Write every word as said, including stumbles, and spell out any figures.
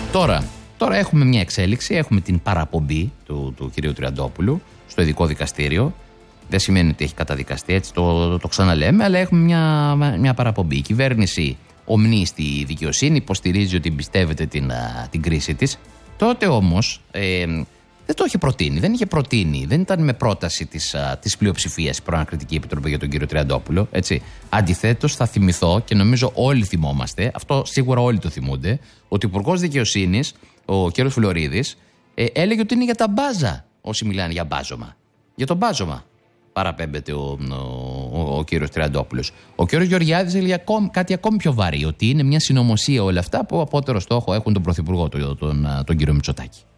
Τώρα, τώρα έχουμε μια εξέλιξη, έχουμε την παραπομπή του, του κυρίου Τριαντόπουλου στο ειδικό δικαστήριο. Δεν σημαίνει ότι έχει καταδικαστεί, έτσι το, το, το ξαναλέμε, αλλά έχουμε μια, μια παραπομπή. Η κυβέρνηση ομνεί στη δικαιοσύνη, υποστηρίζει ότι εμπιστεύεται την, την κρίση της. Τότε όμως ε, δεν το είχε προτείνει, δεν είχε προτείνει, δεν ήταν με πρόταση της, της πλειοψηφίας η Προανακριτική Επιτροπή για τον κύριο Τριαντόπουλο. Αντιθέτως, θα θυμηθώ και νομίζω όλοι θυμόμαστε, αυτό σίγουρα όλοι το θυμούνται, ότι ο Υπουργός Δικαιοσύνης, ο κύριος Φλωρίδης, ε, έλεγε ότι είναι για τα μπάζα όσοι μιλάνε για μπάζωμα. Για το μπάζωμα παραπέμπεται ο, ο, ο, ο κύριος Τριαντόπουλος. Ο κύριος Γεωργιάδης έλεγε ακόμη, κάτι ακόμη πιο βαρύ, ότι είναι μια συνωμοσία όλα αυτά που απότερο στόχο έχουν τον Πρωθυπουργό, τον, τον, τον κύριο Μητσοτάκη.